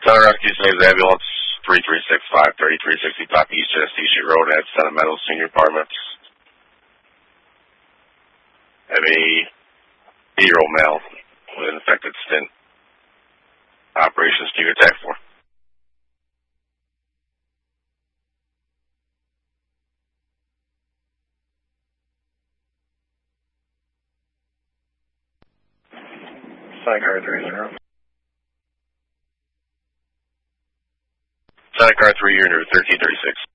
Center Rescue saves ambulance 3365, 3360 Top East Genesee Street Road at Sentimental Senior Apartments. Have a 8-year-old male with an infected stint. Operations to your attack for. Sidecar 30. Sidecar 3 unit 1336.